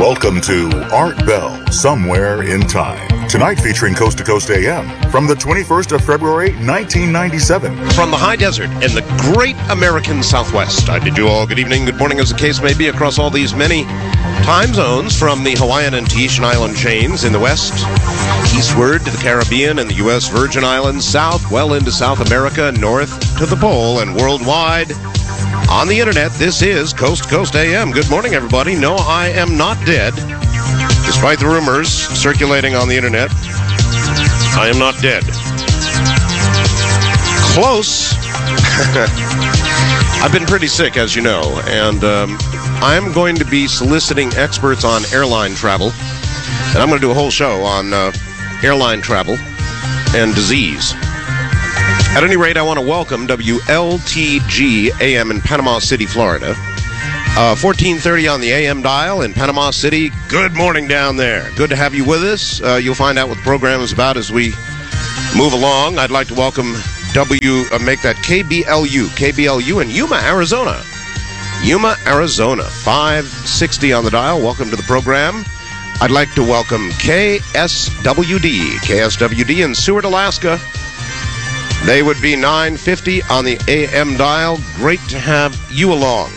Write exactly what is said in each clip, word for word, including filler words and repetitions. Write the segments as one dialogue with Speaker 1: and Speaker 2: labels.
Speaker 1: Welcome to Art Bell, Somewhere in Time. Tonight featuring Coast to Coast A M from the twenty-first of February, nineteen ninety-seven.
Speaker 2: From the high desert in the great American Southwest, I bid you all good evening, good morning, as the case may be, across all these many time zones, from the Hawaiian and Tahitian island chains in the west, eastward to the Caribbean and the U S Virgin Islands, south, well into South America, north to the pole, and worldwide. On the internet, this is Coast to Coast A M. Good morning, everybody. No, I am not dead. Despite the rumors circulating on the internet, I am not dead. Close. I've been pretty sick, as you know, and um, I'm going to be soliciting experts on airline travel, and I'm going to do a whole show on uh, airline travel and disease. At any rate, I want to welcome W L T G A M in Panama City, Florida. Uh, fourteen thirty on the A M dial in Panama City. Good morning down there. Good to have you with us. Uh, you'll find out what the program is about as we move along. I'd like to welcome W, uh, make that K B L U. K B L U in Yuma, Arizona. Yuma, Arizona. five sixty on the dial. Welcome to the program. I'd like to welcome K S W D. K S W D in Seward, Alaska. They would be nine fifty on the A M dial. Great to have you along.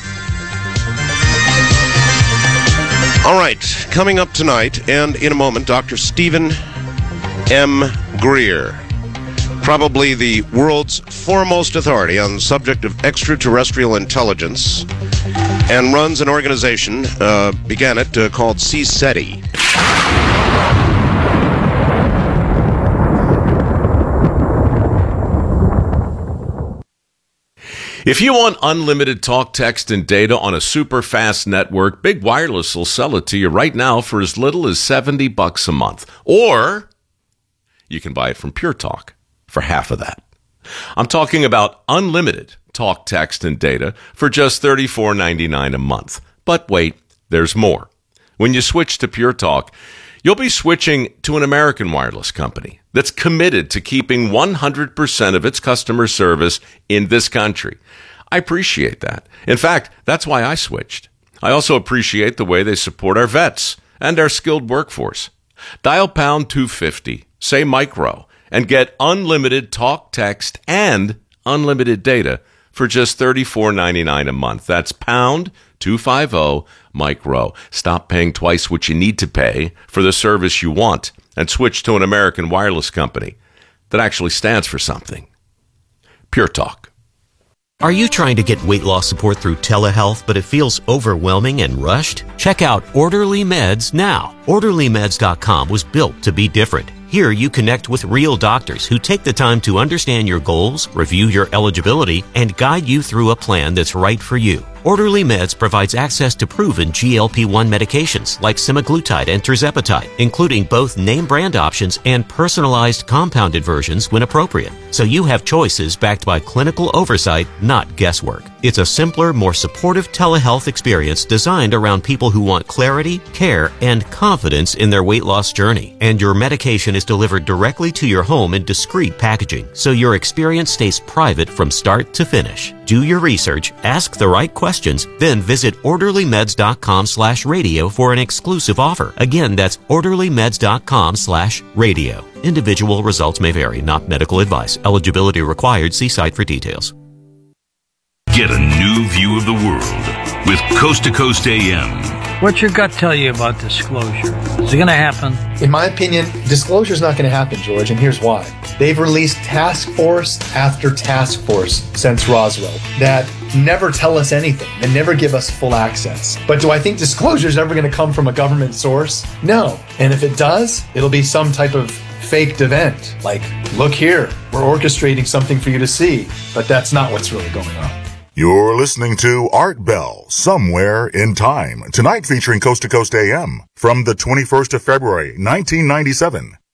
Speaker 2: All right, coming up tonight and in a moment, Doctor Stephen M. Greer, probably the world's foremost authority on the subject of extraterrestrial intelligence, and runs an organization, uh, began it, uh, called C SETI.
Speaker 3: If you want unlimited talk, text, and data on a super fast network, Big Wireless will sell it to you right now for as little as seventy bucks a month. Or you can buy it from Pure Talk for half of that. I'm talking about unlimited talk, text, and data for just thirty-four ninety-nine a month. But wait, there's more. When you switch to Pure Talk, you'll be switching to an American wireless company that's committed to keeping one hundred percent of its customer service in this country. I appreciate that. In fact, that's why I switched. I also appreciate the way they support our vets and our skilled workforce. Dial pound two fifty, say micro, and get unlimited talk, text, and unlimited data for just thirty-four ninety-nine a month. That's pound two fifty micro. Stop paying twice what you need to pay for the service you want and switch to an American wireless company that actually stands for something. Pure Talk.
Speaker 4: Are you trying to get weight loss support through telehealth, but it feels overwhelming and rushed? Check out Orderly Meds now. Orderly Meds dot com was built to be different. Here you connect with real doctors who take the time to understand your goals, review your eligibility, and guide you through a plan that's right for you. Orderly Meds provides access to proven G L P one medications like semaglutide and tirzepatide, including both name brand options and personalized compounded versions when appropriate. So you have choices backed by clinical oversight, not guesswork. It's a simpler, more supportive telehealth experience designed around people who want clarity, care, and confidence in their weight loss journey. And your medication is delivered directly to your home in discreet packaging, so your experience stays private from start to finish. Do your research, ask the right questions, then visit orderly meds dot com slash radio for an exclusive offer. Again, that's orderly meds dot com slash radio. Individual results may vary, not medical advice. Eligibility required. See site for details.
Speaker 5: Get a new view of the world with Coast to Coast A M.
Speaker 6: What's your gut tell you about disclosure? Is it going to happen?
Speaker 7: In my opinion, disclosure is not going to happen, George, and here's why. They've released task force after task force since Roswell that never tell us anything and never give us full access. But do I think disclosure is ever going to come from a government source? No. And if it does, it'll be some type of faked event. Like, look here, we're orchestrating something for you to see. But that's not what's really going on.
Speaker 1: You're listening to Art Bell, Somewhere in Time. Tonight featuring Coast to Coast A M from the twenty-first of February, nineteen ninety-seven.